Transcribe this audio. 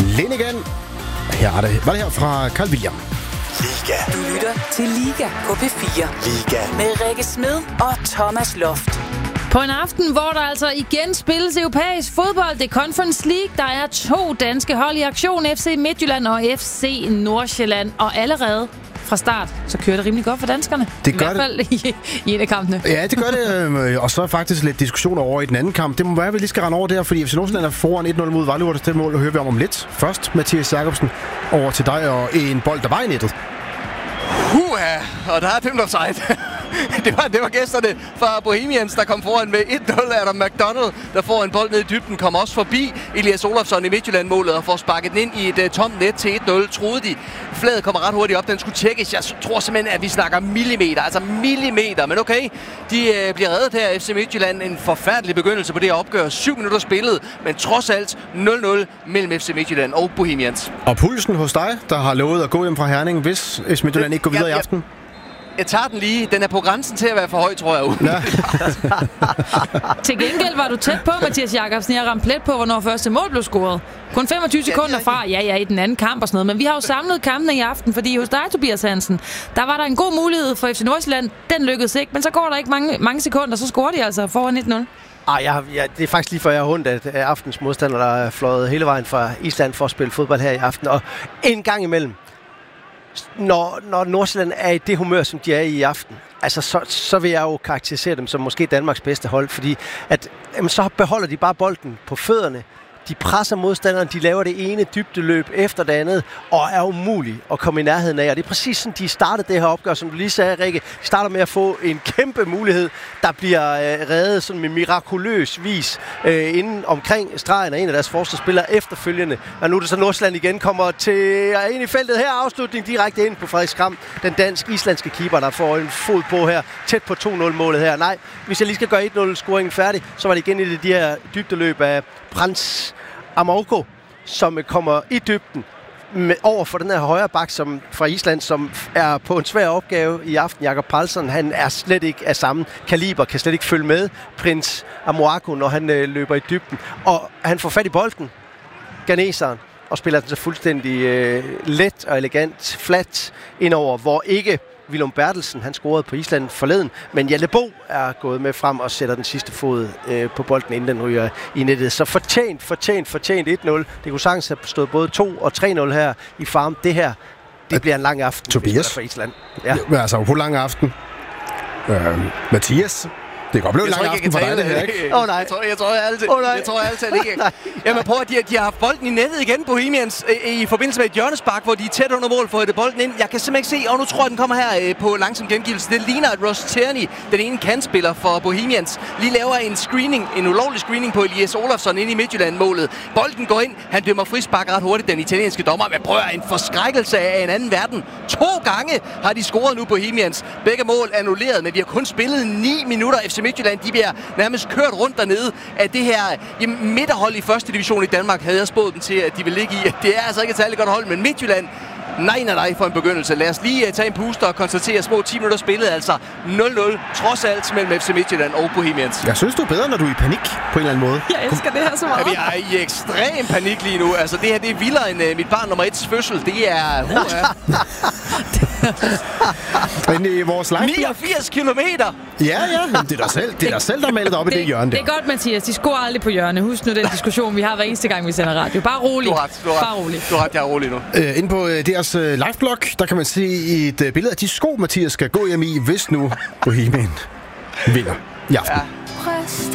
Lind igen. Her er det. Var det her fra Carl William. Liga. Du lytter til Liga på P4. Liga. Med Rikke Smed og Thomas Loft. På en aften, hvor der altså igen spilles europæisk fodbold, det er Conference League. Der er 2 danske hold i aktion, FC Midtjylland og FC Nordsjælland. Og allerede fra start, så kører det rimelig godt for danskerne. Det gør I hvert fald i en af kampene. Ja, det gør det. Og så faktisk lidt diskussioner over i den anden kamp. Det må være, at vi lige skal rende over der, fordi FC Nordsjælland er foran 1-0 mod Vejle. Det mål hører vi om lidt. Først Mathias Jacobsen over til dig og en bold, der var i nettet. Og der er dømt offside. Det var gæsterne fra Bohemians, der kom foran med 1-0. Adam McDonald, der får en bold ned i dybden, kommer også forbi Elias Olofsson i Midtjylland-målet og får sparket den ind i et tomt net til 1-0. Troede de. Fladet kommer ret hurtigt op, den skulle tjekkes. Jeg tror simpelthen, at vi snakker millimeter, altså millimeter. Men okay, de bliver reddet her FC Midtjylland. En forfærdelig begyndelse på det her opgør. 7 minutter spillet, men trods alt 0-0 mellem FC Midtjylland og Bohemians. Og pulsen hos dig, der har lovet at gå hjem fra Herning, hvis FC Midtjylland ikke går videre i aften? Jeg tager den lige. Den er på grænsen til at være for høj, tror jeg. Ja. Til gengæld var du tæt på, Mathias Jacobsen. Jeg ramte plet på, hvornår første mål blev scoret. Kun 25 sekunder fra, i den anden kamp og sådan noget. Men vi har jo samlet kampene i aften, fordi hos dig, Tobias Hansen, der var der en god mulighed for FC Nordsjælland. Den lykkedes ikke, men så går der ikke mange sekunder, så scorer de altså foran 1-0. Det er faktisk lige før jeg har hundt, at aftens modstander, der er fløjet hele vejen fra Island for at spille fodbold her i aften. Og en gang imellem, når Nordsjælland er i det humør, som de er i aften, altså så vil jeg jo karakterisere dem som måske Danmarks bedste hold, fordi så beholder de bare bolden på fødderne. De presser modstanderen, de laver det ene dybdeløb efter det andet, og er umuligt at komme i nærheden af. Og det er præcis sådan, de startede det her opgør, som du lige sagde, Rikke. De starter med at få en kæmpe mulighed, der bliver reddet sådan med mirakuløs vis inden omkring stregen af en af deres forsvarsspillere efterfølgende. Og nu er det så Nordsjælland igen, kommer ind i feltet her. Afslutning direkte ind på Frederik Skram, den dansk-islandske keeper, der får en fod på her, tæt på 2-0-målet her. Nej, hvis jeg lige skal gøre 1-0-scoringen færdig, så var det igen i de her dybdeløb af Prins Amauko, som kommer i dybden over for den her højre bak fra Island, som er på en svær opgave i aften. Jakob Palsson, han er slet ikke af samme kaliber, kan slet ikke følge med Prins Amauko, når han løber i dybden. Og han får fat i bolden, ghaneseren, og spiller den så fuldstændig let og elegant, flat indover, hvor ikke Willum Bertelsen, han scorede på Island forleden, men Jalle Bo er gået med frem og sætter den sidste fod på bolden, inden den ryger i nettet. Så fortjent 1-0. Det kunne sagtens have stået både 2 og 3-0 her i Farm. Det her, det bliver en lang aften. Tobias? For Island. Ja. Altså, på lang aften. Mathias? Det kan godt blive en lang aften for dig, det her, ikke? Nej. Jeg tror altid ikke. Jamen prøv at de har haft bolden i nettet igen, Bohemians, i forbindelse med et hjørnespark, hvor de er tæt under mål for at hætte bolden ind. Jeg kan simpelthen ikke se, og nu tror jeg, den kommer her på langsom gengivelse. Det ligner, at Ross Tierney, den ene kantspiller for Bohemians, lige laver en ulovlig screening på Elias Olofsson inde i Midtjylland-målet. Bolden går ind, han dømmer frispark ret hurtigt, den italienske dommer. Men prøv at en forskrækkelse af en anden verden. 2 gange har de scoret nu, Bohemians. Begge mål annulleret, men vi har kun spillet 9 minutter. FC Midtjylland, de bliver nærmest kørt rundt dernede af det her midterhold i første division i Danmark, havde jeg spået dem til, at de vil ligge i. Det er altså ikke et særligt godt hold, men Midtjylland, nej for en begyndelse. Lad os lige tage en puster og konstatere små 10 minutter spillet, altså 0-0, trods alt mellem FC Midtjylland og Bohemians. Jeg synes, du er bedre, når du er i panik, på en eller anden måde. Jeg elsker det her så meget. Ja, vi er i ekstrem panik lige nu. Altså, det her, det er vildere end mit barn nummer 1's fødsel. Det er... Men i vores live 89 kilometer! Ja, men det er dig selv, der melder op i det hjørne der. Det er godt, Mathias. De scorer aldrig på hjørne. Husk nu den diskussion, vi har hver eneste gang, vi sender radio. Bare rolig. Du har ret, jeg er rolig nu. Inde på deres liveblog, der kan man se et billede af de sko, Mathias skal gå hjem i, hvis nu Bohemian vinder i aften. Ja.